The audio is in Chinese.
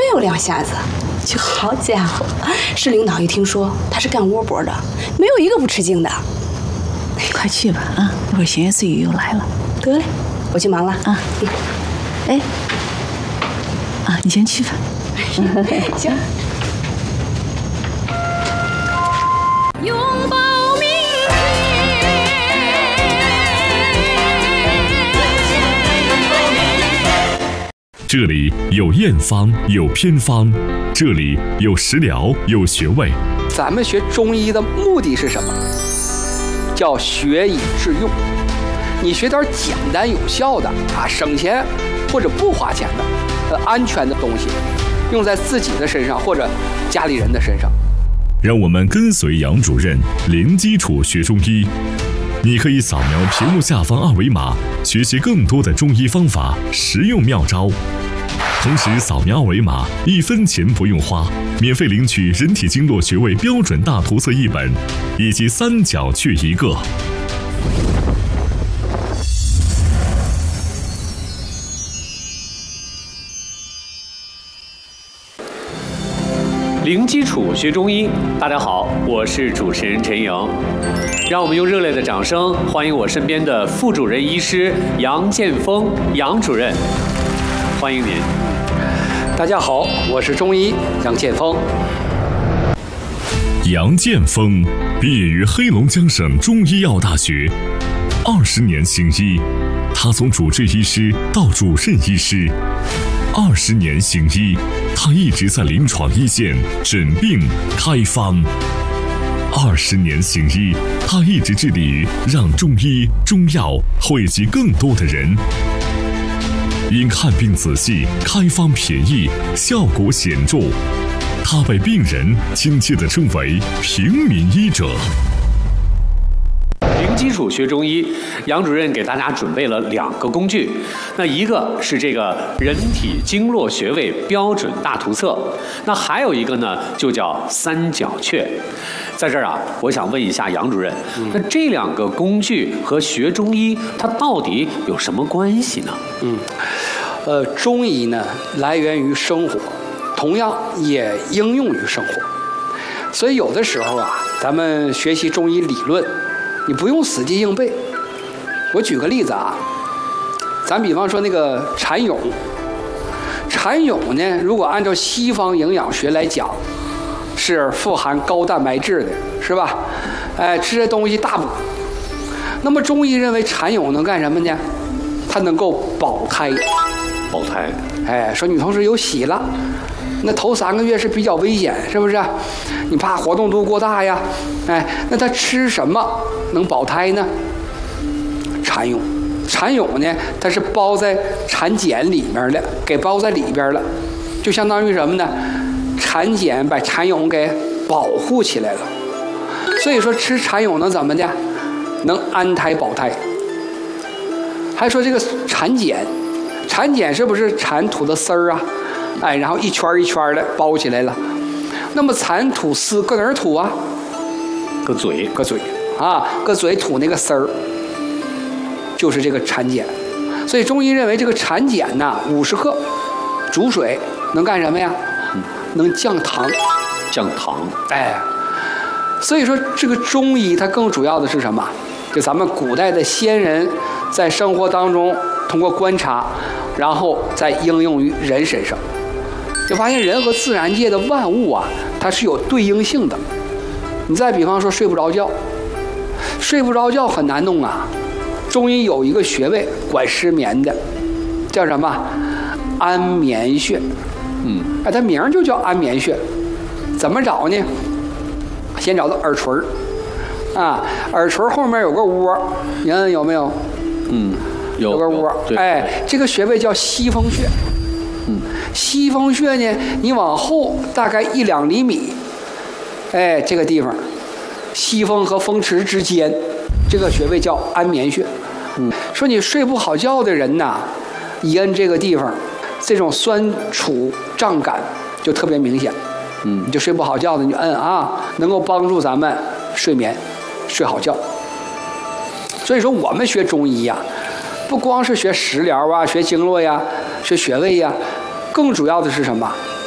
有2下子。就好家伙，市领导一听说他是干窝脖的，没有一个不吃惊的。 快去吧啊，一会儿闲言碎语又来了。 得嘞，我去忙了啊。 哎，啊，你先去吧。 行。拥抱明天。这里有验方，有偏方，这里有食疗，有穴位。 咱们学中医的目的是什么？叫学以致用。你学点简单有效的啊，省钱或者不花钱的，安全的东西，用在自己的身上或者家里人的身上。 让我们跟随杨主任零基础学中医。你可以扫描屏幕下方2维码，学习更多的中医方法、实用妙招。同时，扫描2维码，1分钱不用花，免费领取人体经络穴位标准大图册1本，以及3角穴1个。 零基础学中医，大家好，我是主持人陈莹。让我们用热烈的掌声欢迎我身边的副主任医师杨建峰杨主任，欢迎您。 大家好，我是中医杨建峰。 杨建峰毕业于黑龙江省中医药大学，20年行医，他从主治医师到主任医师，20年行医，他一直在临床一线诊病开方。20年行医，他一直致力于让中医中药惠及更多的人。因看病仔细、开方便宜、效果显著，他被病人亲切地称为平民医者。 零基础学中医，杨主任给大家准备了2个工具，那一个是这个人体经络穴位标准大图册，那还有一个呢就叫3角穴。在这儿啊，我想问一下杨主任，那这2个工具和学中医它到底有什么关系呢？ 中医呢来源于生活，同样也应用于生活，所以有的时候啊，咱们学习中医理论，你不用死记硬背。我举个例子啊，咱比方说那个蚕蛹，蚕蛹呢，如果按照西方营养学来讲，是富含高蛋白质的，是吧？吃这东西大补。那么中医认为蚕蛹能干什么呢？它能够保胎。 保胎。 说女同志有喜了，那头3个月是比较危险，是不是？你怕活动度过大呀？那她吃什么能保胎呢？蚕蛹。蚕蛹呢，它是包在蚕茧里面的，给包在里边了，就相当于什么呢？蚕茧把蚕蛹给保护起来了。所以说吃蚕蛹能怎么的？能安胎保胎。还说这个蚕茧，蚕茧是不是蚕吐的丝儿啊？然后一圈一圈的包起来了。那么蚕吐丝搁哪儿吐啊？ 搁嘴啊，搁嘴吐那个丝儿，就是这个蚕茧。所以中医认为这个蚕茧呐，50克煮水能干什么呀？能降糖。 降糖。 所以说这个中医它更主要的是什么？就咱们古代的先人在生活当中通过观察，然后再应用于人身上，就发现人和自然界的万物啊，它是有对应性的。你再比方说睡不着觉，睡不着觉很难弄啊。中医有一个穴位管失眠的，叫什么？安眠穴。它名就叫安眠穴。怎么找呢？先找到耳垂啊，耳垂后面有个窝，你看有没有？有个窝。这个穴位叫西风穴。西风穴呢，你往后大概1-2厘米，这个地方，西风和风池之间，这个穴位叫安眠穴。说你睡不好觉的人呐，一摁这个地方，这种酸楚胀感就特别明显。你就睡不好觉的，你就摁啊，能够帮助咱们睡眠，睡好觉。所以说我们学中医呀，不光是学食疗啊，学经络呀，学穴位呀，更主要的是什么？